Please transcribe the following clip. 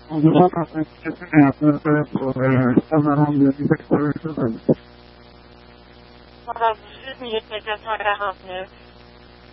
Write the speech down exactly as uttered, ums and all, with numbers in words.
Ayuda a que se apunte dentro de Cameron dieciséis servicios. Voilà, juste une minute, quelqu'un sur la rampe.